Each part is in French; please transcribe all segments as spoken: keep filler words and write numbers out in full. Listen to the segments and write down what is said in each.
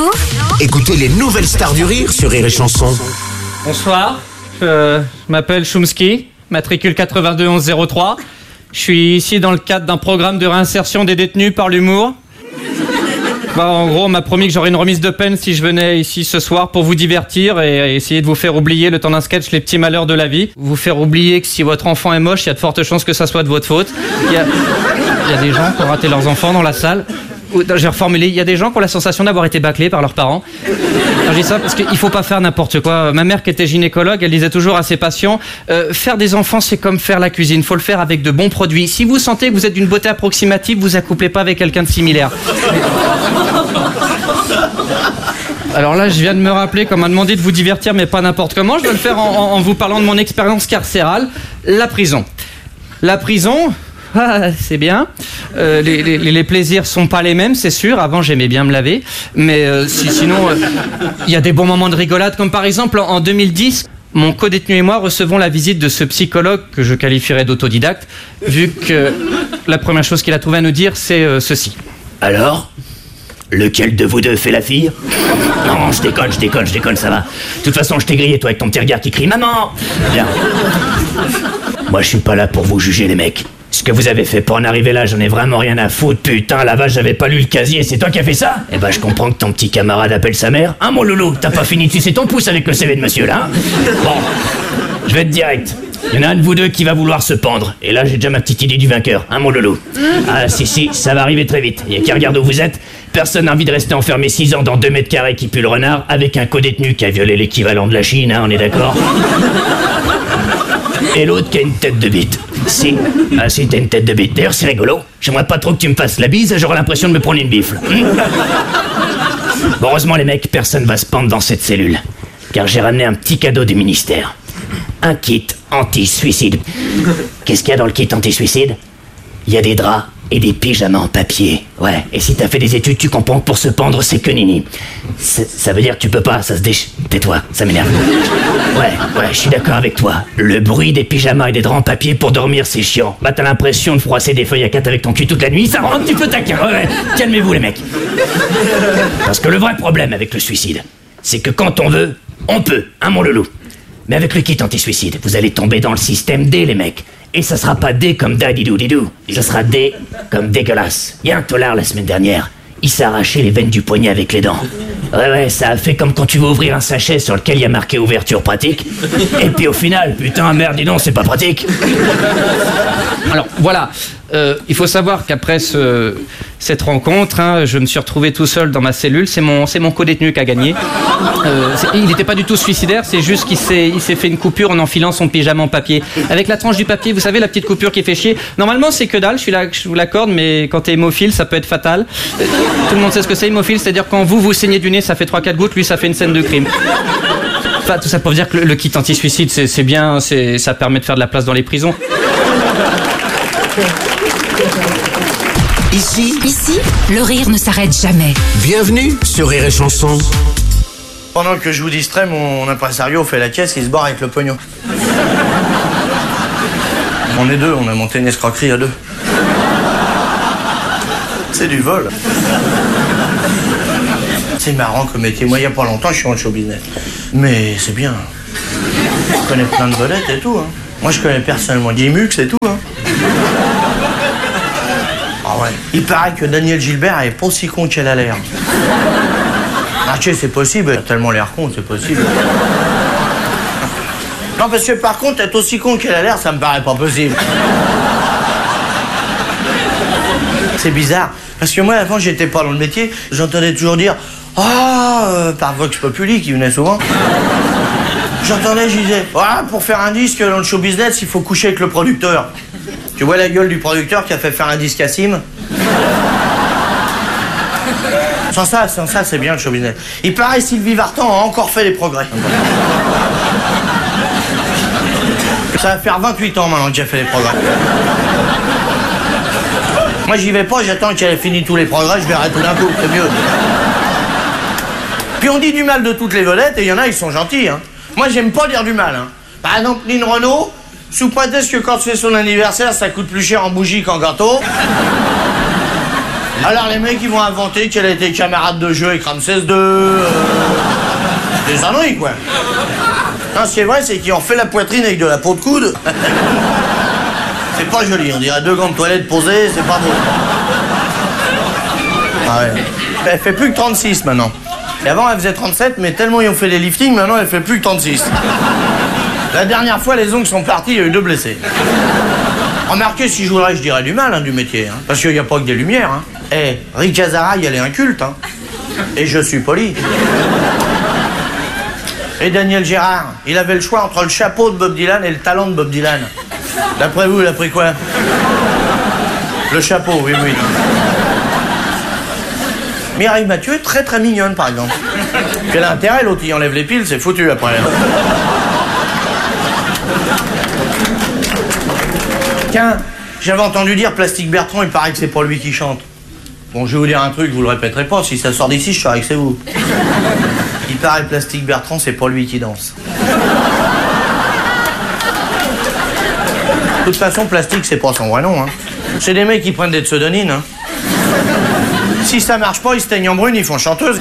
Bonjour. Écoutez les nouvelles stars du rire sur Rire et Chanson. Bonsoir, je m'appelle Chomsky, matricule quatre-vingt-deux onze zéro trois. Je suis ici dans le cadre d'un programme de réinsertion des détenus par l'humour. Bah, en gros, on m'a promis que j'aurais une remise de peine si je venais ici ce soir pour vous divertir et essayer de vous faire oublier le temps d'un sketch les petits malheurs de la vie. Vous faire oublier que si votre enfant est moche, il y a de fortes chances que ça soit de votre faute. Il y a, il y a des gens qui ont raté leurs enfants dans la salle. J'ai reformulé, il y a des gens qui ont la sensation d'avoir été bâclés par leurs parents. Alors, je dis ça parce qu'il faut pas faire n'importe quoi. Ma mère qui était gynécologue, elle disait toujours à ses patients euh, faire des enfants c'est comme faire la cuisine, faut le faire avec de bons produits. Si vous sentez que vous êtes d'une beauté approximative, vous accouplez pas avec quelqu'un de similaire. Alors là, je viens de me rappeler qu'on m'a demandé de vous divertir, mais pas n'importe comment. Je vais le faire en, en, en vous parlant de mon expérience carcérale, la prison. La prison... Ah, c'est bien. Euh, les, les, les plaisirs sont pas les mêmes, c'est sûr. Avant, j'aimais bien me laver. Mais euh, si, sinon, il euh, y a des bons moments de rigolade. Comme par exemple, en, en deux mille dix, mon co-détenu et moi recevons la visite de ce psychologue que je qualifierais d'autodidacte, vu que la première chose qu'il a trouvé à nous dire, c'est euh, ceci. Alors ? Lequel de vous deux fait la fille ? Non, je déconne, je déconne, je déconne, ça va. De toute façon, je t'ai grillé, toi, avec ton petit regard qui crie « Maman !» Bien. Moi, je suis pas là pour vous juger, les mecs. Ce que vous avez fait pour en arriver là, j'en ai vraiment rien à foutre. Putain, la vache, j'avais pas lu le casier, c'est toi qui as fait ça ? Eh ben, je comprends que ton petit camarade appelle sa mère. Hein, mon loulou, t'as pas fini de sucer ton pouce avec le C V de monsieur, là, hein ? Bon, je vais être direct. Il y en a un de vous deux qui va vouloir se pendre. Et là, j'ai déjà ma petite idée du vainqueur, hein, mon loulou ? Ah, si, si, ça va arriver très vite. Et qui regarde où vous êtes ? Personne n'a envie de rester enfermé six ans dans deux mètres carrés qui pue le renard avec un co-détenu qui a violé l'équivalent de la Chine, hein, on est d'accord ? Et l'autre qui a une tête de bite. Si, ah si, t'as une tête de bite. D'ailleurs, c'est rigolo. J'aimerais pas trop que tu me fasses la bise, j'aurais l'impression de me prendre une bifle. Hum bon, heureusement, les mecs, personne va se pendre dans cette cellule. Car j'ai ramené un petit cadeau du ministère. Un kit anti-suicide. Qu'est-ce qu'il y a dans le kit anti-suicide ? Il y a des draps et des pyjamas en papier. Ouais, et si t'as fait des études, tu comprends que pour se pendre, c'est que nini. Ça veut dire que tu peux pas, ça se déch... Tais-toi, ça m'énerve. Ouais, ouais, je suis d'accord avec toi. Le bruit des pyjamas et des draps en papier pour dormir, c'est chiant. Bah, t'as l'impression de froisser des feuilles à quatre avec ton cul toute la nuit, ça rend un petit peu taquin. Ouais, ouais, calmez-vous, les mecs. Parce que le vrai problème avec le suicide, c'est que quand on veut, on peut, hein, mon loulou. Mais avec le kit anti-suicide, vous allez tomber dans le système D, les mecs. Et ça sera pas D comme dadidou-didou, ça sera D comme dégueulasse. Il y a un tolard la semaine dernière, il s'est arraché les veines du poignet avec les dents. Ouais, ouais, ça a fait comme quand tu veux ouvrir un sachet sur lequel il y a marqué ouverture pratique. Et puis au final, putain, merde, dis donc, c'est pas pratique. Alors voilà, euh, il faut savoir qu'après ce, cette rencontre, hein, je me suis retrouvé tout seul dans ma cellule. C'est mon, c'est mon co-détenu qui a gagné. Euh, il n'était pas du tout suicidaire, c'est juste qu'il s'est, il s'est fait une coupure en enfilant son pyjama en papier. Avec la tranche du papier, vous savez, la petite coupure qui fait chier. Normalement, c'est que dalle, je, suis là, je vous l'accorde, mais quand t'es hémophile, ça peut être fatal. Euh, tout le monde sait ce que c'est, hémophile, c'est-à-dire quand vous, vous saignez du nez, ça fait trois quatre gouttes, lui, ça fait une scène de crime. Enfin, tout ça pour dire que le, le kit anti-suicide, c'est, c'est bien, c'est, ça permet de faire de la place dans les prisons. Ici, Ici, le rire ne s'arrête jamais. bienvenue sur Rire et Chanson. Pendant que je vous distrais, mon impresario fait la caisse, il se barre avec le pognon. On est deux, on a monté une escroquerie à deux. C'est du vol. C'est marrant comme métier. Moi, il n'y a pas longtemps, je suis en show business. Mais c'est bien. Je connais plein de vedettes et tout. Hein. Moi, je connais personnellement Guy Mux et tout. Hein. Ah ouais. Il paraît que Daniel Gilbert est pas aussi con qu'elle a l'air. Ah, tu sais, c'est possible. Elle a tellement l'air con, c'est possible. Non, parce que par contre, être aussi con qu'elle a l'air, ça me paraît pas possible. C'est bizarre. Parce que moi, avant, j'étais pas dans le métier. J'entendais toujours dire « Ah, euh, par Vox Populi, qui venait souvent. » J'entendais, je disais « Ah, pour faire un disque dans le show business, il faut coucher avec le producteur. » Tu vois la gueule du producteur qui a fait faire un disque à Sim ? Sans ça, sans ça, c'est bien le show business. Il paraît Sylvie Vartan a encore fait des progrès. Ça va faire vingt-huit ans maintenant que j'ai fait des progrès. Moi, j'y vais pas, j'attends qu'elle ait fini tous les progrès, je verrai tout d'un coup, c'est mieux. Puis on dit du mal de toutes les vedettes, et il y en a, ils sont gentils, hein. Moi, j'aime pas dire du mal, hein. Par exemple, Lynn Renaud, sous prétexte que quand c'est son anniversaire, ça coûte plus cher en bougie qu'en gâteau. Alors les mecs, ils vont inventer qu'elle a été camarade de jeu avec Ramsès deux. Euh... Des âneries, quoi. Non, ce qui est vrai, c'est qu'ils ont fait la poitrine avec de la peau de coude. C'est pas joli, on dirait deux gants de toilette posés, c'est pas beau. Ah ouais. Elle fait plus que trente-six maintenant. Et avant, elle faisait trente-sept, mais tellement ils ont fait des liftings, maintenant elle fait plus que trente-six. La dernière fois, les ongles sont partis, il y a eu deux blessés. Remarquez, si je voudrais, je dirais du mal hein, du métier. Hein, parce qu'il n'y a pas que des lumières. Hein. Eh, Rick Azaraï, elle est inculte. Hein. Et je suis poli. Et Daniel Gérard, il avait le choix entre le chapeau de Bob Dylan et le talent de Bob Dylan. D'après vous, il a pris quoi? Le chapeau, oui, oui. Mireille Mathieu est très très mignonne, par exemple. Quel intérêt, l'autre, il enlève les piles, c'est foutu après. Tiens, j'avais entendu dire Plastique Bertrand, il paraît que c'est pas lui qui chante. Bon, je vais vous dire un truc, vous le répéterez pas, si ça sort d'ici, je saurais que c'est vous. Il paraît Plastique Bertrand, c'est pas lui qui danse. De toute façon, Plastique, c'est pas son vrai nom. Hein. C'est des mecs qui prennent des pseudonymes. Hein. Si ça marche pas, ils se teignent en brune, ils font chanteuse.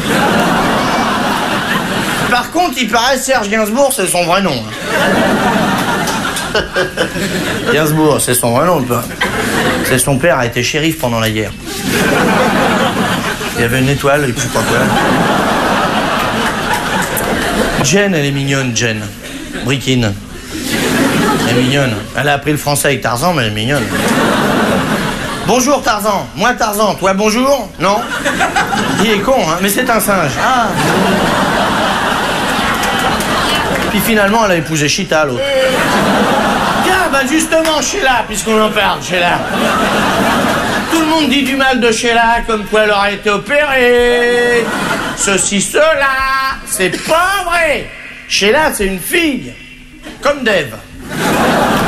Par contre, il paraît Serge Gainsbourg, c'est son vrai nom. Hein. Gainsbourg, c'est son vrai nom, quoi. C'est son père a été shérif pendant la guerre. Il y avait une étoile, je sais pas quoi. Jen, elle est mignonne, Jen. Brikin. Elle est mignonne. Elle a appris le français avec Tarzan, mais elle est mignonne. Bonjour Tarzan. Moi Tarzan. Toi bonjour? Non? Il est con, hein, mais c'est un singe. Ah. Puis finalement, elle a épousé Chita, l'autre. Tiens, bah justement, Sheila, puisqu'on en parle, Sheila. Tout le monde dit du mal de Sheila, comme quoi elle aurait été opérée. Ceci, cela. C'est pas vrai. Sheila, c'est une fille. Comme Dave.